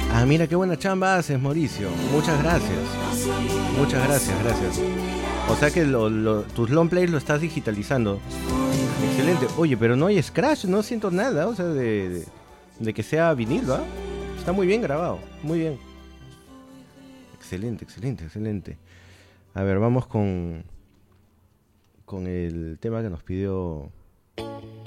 Ah, mira qué buena chamba haces, Mauricio. Muchas gracias. Muchas gracias, gracias. O sea que tus long plays lo estás digitalizando. Excelente. Oye, pero no hay scratch, no siento nada, o sea, de que sea vinil, ¿va? Está muy bien grabado, muy bien. Excelente, excelente, excelente. A ver, vamos con el tema que nos pidió